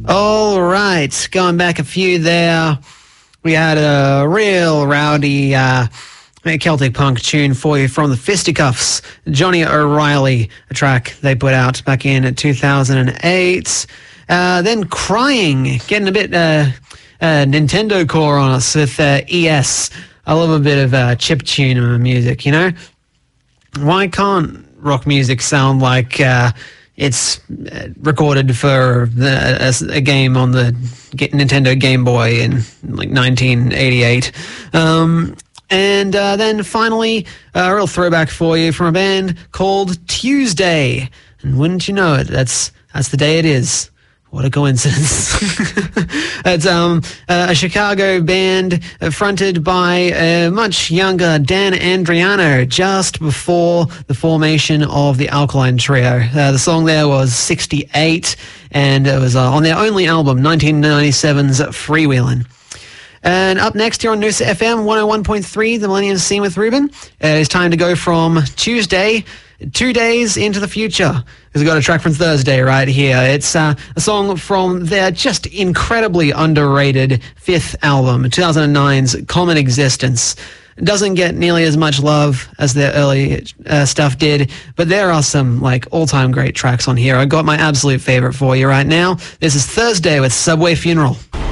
All right, going back a few there, we had a real rowdy Celtic punk tune for you from the Fisticuffs, Johnny O'Reilly, a track they put out back in 2008. Then Crying, getting a bit Nintendo core on us with ES. I love a bit of chiptune music, you know? Why can't rock music sound like it's recorded for a game on the Nintendo Game Boy in like 1988? And then finally, a real throwback for you from a band called Tuesday. And wouldn't you know it, that's the day it is. What a coincidence. It's a Chicago band fronted by a much younger Dan Andriano just before the formation of the Alkaline Trio. The song there was 68, and it was on their only album, 1997's Freewheelin'. And up next here on Noosa FM 101.3, the Millennium Scene with Ruben, it's time to go from Tuesday 2 days into the future, because we've got a track from Thursday right here. It's a song from their just incredibly underrated fifth album, 2009's Common Existence. It doesn't get nearly as much love as their early stuff did, but there are some like all-time great tracks on here. I got my absolute favorite for you right now. This is Thursday with Subway Funeral.